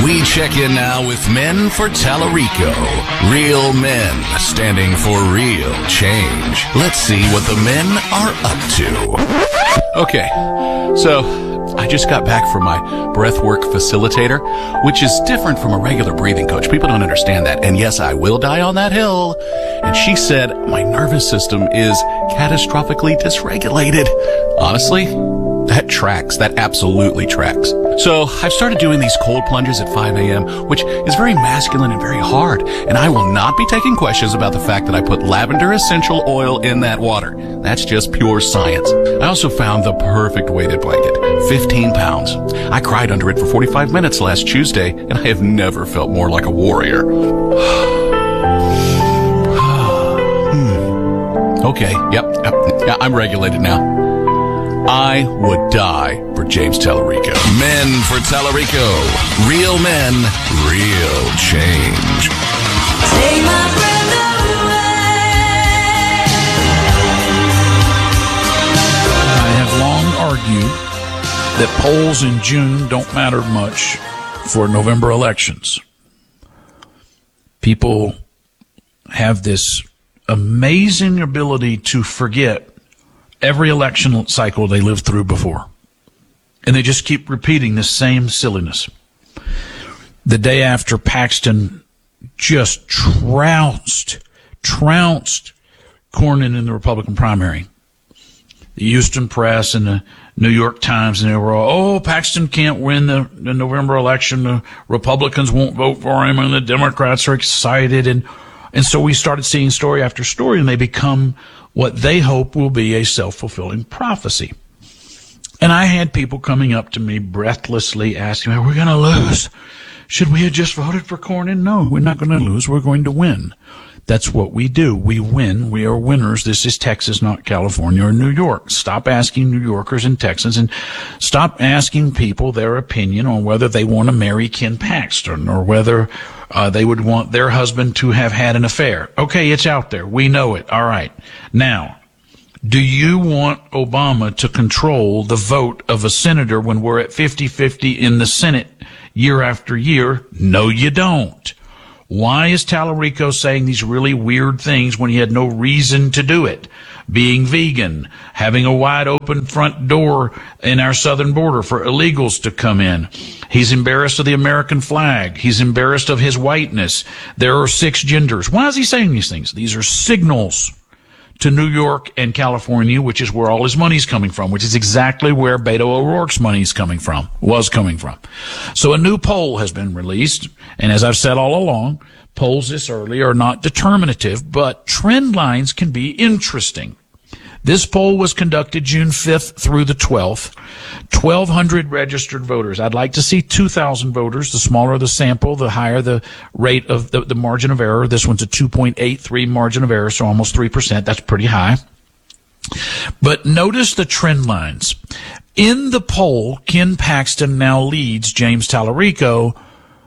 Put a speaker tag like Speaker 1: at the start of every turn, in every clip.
Speaker 1: We check in now with Men for Tallarico. Real men standing for real change. Let's see what the men are up to. Okay, so I just got back from my breathwork facilitator, which is different from a regular breathing coach. People don't understand that. And yes, I will die on that hill. And she said my nervous system is catastrophically dysregulated. Honestly, that tracks. That absolutely tracks. So I've started doing these cold plunges at 5 a.m., which is very masculine and very hard. And I will not be taking questions about the fact that I put lavender essential oil in that water. That's just pure science. I also found the perfect weighted blanket, 15 pounds. I cried under it for 45 minutes last Tuesday, and I have never felt more like a warrior. Okay, yep, I'm regulated now. I would die for James Tallarico. Men for Tallarico. Real men, real change.
Speaker 2: Take my breath away.
Speaker 3: I have long argued that polls in June don't matter much for November elections. People have this amazing ability to forget every election cycle they lived through before. And they just keep repeating the same silliness. The day after Paxton just trounced Cornyn in the Republican primary, the Houston Press and the New York Times, and they were all, Paxton can't win the November election. The Republicans won't vote for him, and the Democrats are excited. And so we started seeing story after story, and they become what they hope will be a self-fulfilling prophecy. And I had people coming up to me breathlessly asking me, we're going to lose. Should we have just voted for Cornyn? No, we're not going to lose. We're going to win. That's what we do. We win. We are winners. This is Texas, not California or New York. Stop asking New Yorkers and Texans, and stop asking people their opinion on whether they want to marry Ken Paxton or whether they would want their husband to have had an affair. Okay, it's out there. We know it. All right. Now, do you want Obama to control the vote of a senator when we're at 50-50 in the Senate year after year? No, you don't. Why is Tallarico saying these really weird things when he had no reason to do it? Being vegan, having a wide open front door in our southern border for illegals to come in. He's embarrassed of the American flag. He's embarrassed of his whiteness. There are 6 genders. Why is he saying these things? These are signals to New York and California, which is where all his money's coming from, which is exactly where Beto O'Rourke's money's coming from, was coming from. So a new poll has been released, and as I've said all along, polls this early are not determinative, but trend lines can be interesting. This poll was conducted June 5th through the 12th. 1,200 registered voters. I'd like to see 2,000 voters. The smaller the sample, the higher the rate of the margin of error. This one's a 2.83 margin of error, so almost 3%. That's pretty high. But notice the trend lines. In the poll, Ken Paxton now leads James Tallarico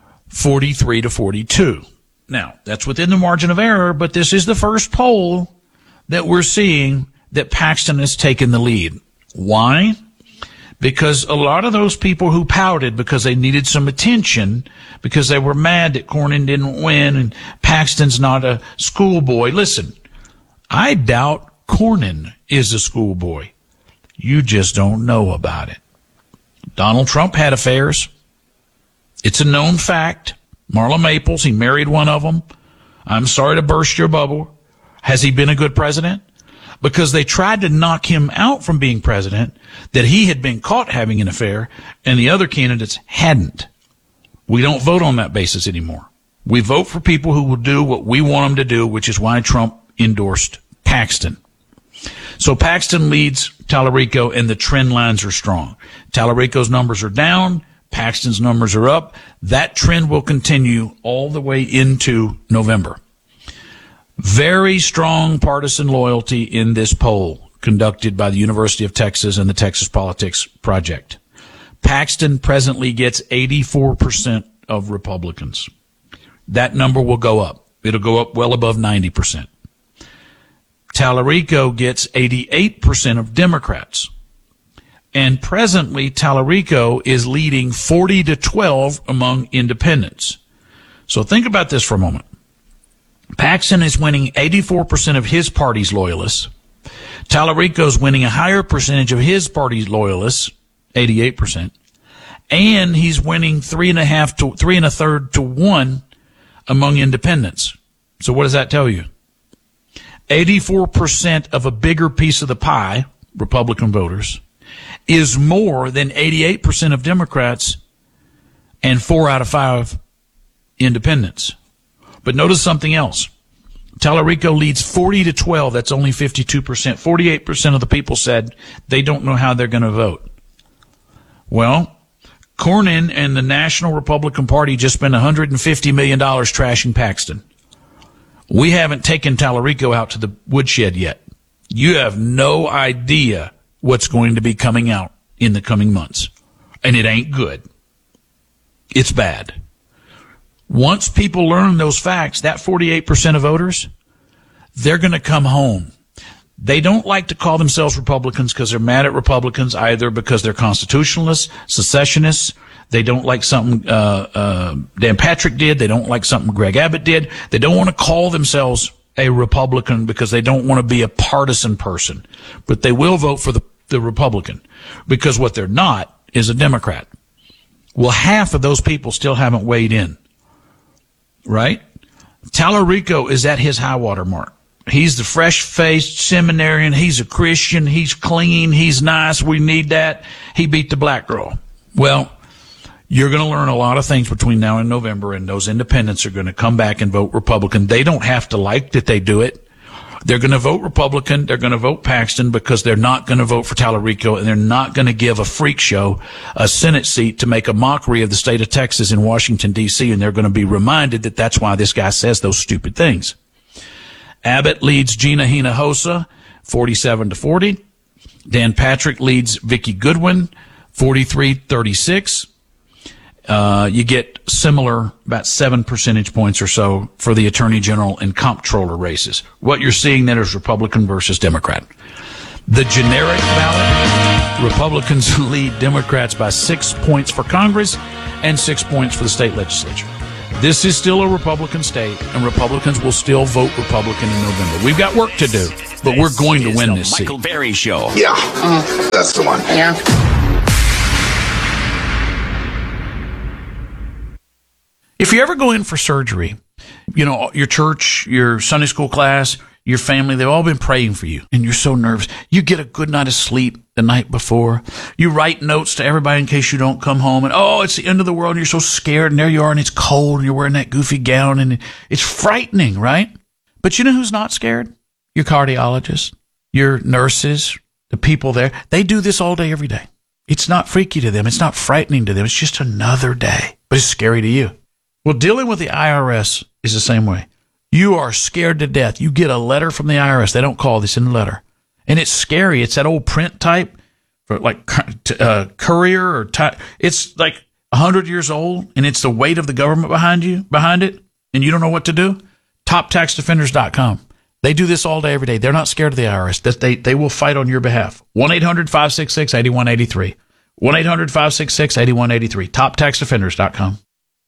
Speaker 3: 43-42. Now, that's within the margin of error, but this is the first poll that we're seeing that Paxton has taken the lead. Why? Because a lot of those people who pouted because they needed some attention, because they were mad that Cornyn didn't win and Paxton's not a schoolboy. Listen, I doubt Cornyn is a schoolboy. You just don't know about it. Donald Trump had affairs. It's a known fact. Marla Maples, he married one of them. I'm sorry to burst your bubble. Has he been a good president? Because they tried to knock him out from being president, that he had been caught having an affair, and the other candidates hadn't. We don't vote on that basis anymore. We vote for people who will do what we want them to do, which is why Trump endorsed Paxton. So Paxton leads Tallarico, and the trend lines are strong. Tallarico's numbers are down. Paxton's numbers are up. That trend will continue all the way into November. Very strong partisan loyalty in this poll conducted by the University of Texas and the Texas Politics Project. Paxton presently gets 84% of Republicans. That number will go up. It'll go up well above 90%. Tallarico gets 88% of Democrats. And presently, Tallarico is leading 40-12 among independents. So think about this for a moment. Paxton is winning 84% of his party's loyalists. Tallarico's winning a higher percentage of his party's loyalists, 88%. And he's winning 3 1/3 to 1 among independents. So what does that tell you? 84% of a bigger piece of the pie, Republican voters, is more than 88% of Democrats and 4 out of 5 independents. But notice something else. Tallarico leads 40-12. That's only 52%. 48% of the people said they don't know how they're going to vote. Well, Cornyn and the National Republican Party just spent $150 million trashing Paxton. We haven't taken Tallarico out to the woodshed yet. You have no idea what's going to be coming out in the coming months. And it ain't good. It's bad. Once people learn those facts, that 48% of voters, they're going to come home. They don't like to call themselves Republicans because they're mad at Republicans, either because they're constitutionalists, secessionists. They don't like something Dan Patrick did. They don't like something Greg Abbott did. They don't want to call themselves a Republican because they don't want to be a partisan person. But they will vote for the Republican because what they're not is a Democrat. Well, half of those people still haven't weighed in. Right? Tallarico is at his high water mark. He's the fresh-faced seminarian. He's a Christian. He's clean. He's nice. We need that. He beat the black girl. Well, you're going to learn a lot of things between now and November, and those independents are going to come back and vote Republican. They don't have to like that they do it. They're going to vote Republican. They're going to vote Paxton because they're not going to vote for Tallarico, and they're not going to give a freak show a Senate seat to make a mockery of the state of Texas in Washington, D.C., and they're going to be reminded that that's why this guy says those stupid things. Abbott leads Gina Hinojosa 47-40. Dan Patrick leads Vicki Goodwin 43-36. You get similar, about 7 percentage points or so for the Attorney General and Comptroller races. What you're seeing then is Republican versus Democrat. The generic ballot, Republicans lead Democrats by 6 points for Congress and 6 points for the state legislature. This is still a Republican state, and Republicans will still vote Republican in November. We've got work to do, but we're going to win this seat.
Speaker 4: Michael Berry Show.
Speaker 5: Yeah, that's the one.
Speaker 6: Yeah.
Speaker 3: If you ever go in for surgery, you know, your church, your Sunday school class, your family, they've all been praying for you, and you're so nervous. You get a good night of sleep the night before. You write notes to everybody in case you don't come home, and oh, it's the end of the world, and you're so scared, and there you are, and it's cold, and you're wearing that goofy gown, and it's frightening, right? But you know who's not scared? Your cardiologists, your nurses, the people there. They do this all day, every day. It's not freaky to them. It's not frightening to them. It's just another day, but it's scary to you. Well, dealing with the IRS is the same way. You are scared to death. You get a letter from the IRS. They don't call this in the letter. And it's scary. It's that old print type, for like courier or type. It's like 100 years old, and it's the weight of the government behind it, and you don't know what to do. TopTaxDefenders.com. They do this all day, every day. They're not scared of the IRS. They will fight on your behalf. 1-800-566-8183. 1-800-566-8183. TopTaxDefenders.com.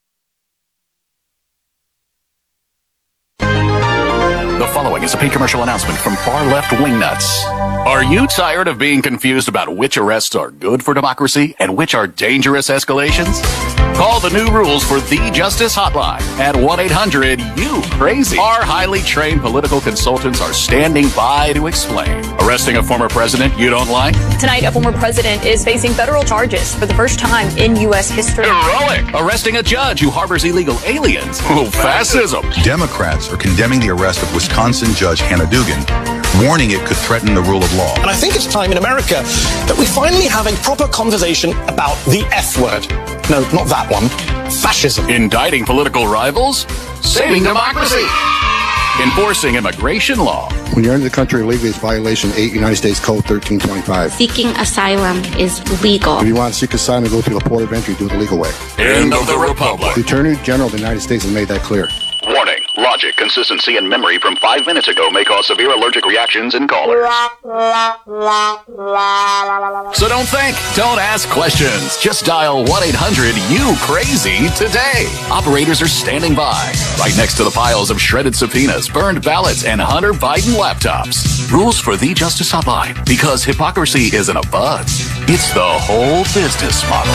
Speaker 4: The following is a paid commercial announcement from Far Left Wingnuts. Are you tired of being confused about which arrests are good for democracy and which are dangerous escalations? Call the new rules for the Justice Hotline at 1-800-YOU-CRAZY. Our highly trained political consultants are standing by to explain. Arresting a former president you don't like?
Speaker 7: Tonight, a former president is facing federal charges for the first time in U.S. history.
Speaker 4: Heroic! Arresting a judge who harbors illegal aliens? Oh, fascism!
Speaker 8: Democrats are condemning the arrest of Wisconsin Judge Hannah Dugan, warning it could threaten the rule of law.
Speaker 9: And I think it's time in America that we finally have a proper conversation about the F word. No, not that one. Fascism.
Speaker 4: Indicting political rivals? Saving democracy! Enforcing immigration law.
Speaker 10: When you're in the country illegally, it's violation 8 United States Code 1325.
Speaker 11: Seeking asylum is legal.
Speaker 10: If you want to seek asylum, go through the port of entry, do it the legal way.
Speaker 4: End of the Republic.
Speaker 10: The Attorney General of the United States has made that clear.
Speaker 4: Warning. Logic, consistency, and memory from 5 minutes ago may cause severe allergic reactions in callers. So don't think, don't ask questions. Just dial 1-800-YOU-CRAZY today. Operators are standing by, right next to the piles of shredded subpoenas, burned ballots, and Hunter Biden laptops. Rules for the Justice Hotline, because hypocrisy isn't a buzz. It's the whole business model.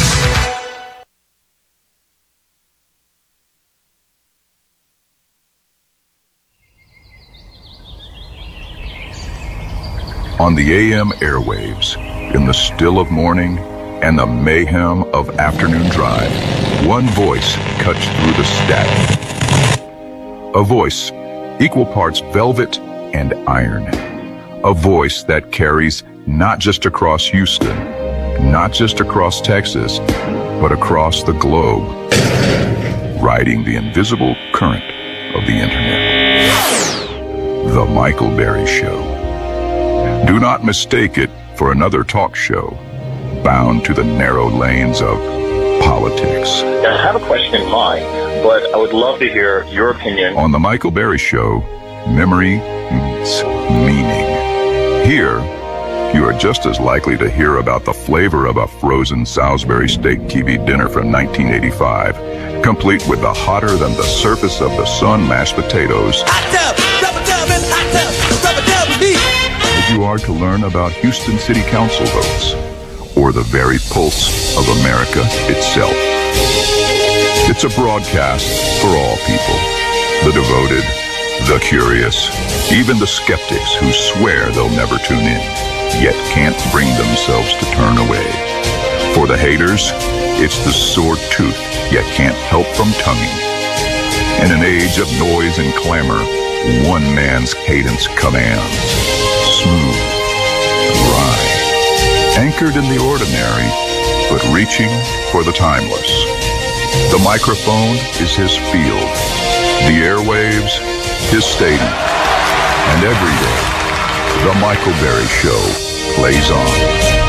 Speaker 8: On the AM airwaves, in the still of morning and the mayhem of afternoon drive, one voice cuts through the static. A voice, equal parts velvet and iron. A voice that carries not just across Houston, not just across Texas, but across the globe, riding the invisible current of the internet. The Michael Berry Show. Do not mistake it for another talk show bound to the narrow lanes of politics.
Speaker 6: I have a question in mind, but I would love to hear your opinion.
Speaker 8: On the Michael Berry Show, memory meets meaning. Here, you are just as likely to hear about the flavor of a frozen Salisbury steak TV dinner from 1985, complete with the hotter than the surface of the sun mashed potatoes.
Speaker 2: Hot tub, rubber tub, and hot tub, rubber tub with me.
Speaker 8: As you are to learn about Houston City Council votes, or the very pulse of America itself. It's a broadcast for all people, the devoted, the curious, even the skeptics who swear they'll never tune in, yet can't bring themselves to turn away. For the haters, it's the sore tooth, yet can't help from tonguing. In an age of noise and clamor, one man's cadence commands, smooth, dry, anchored in the ordinary, but reaching for the timeless. The microphone is his field, the airwaves, his stadium, and every day, the Michael Berry Show plays on.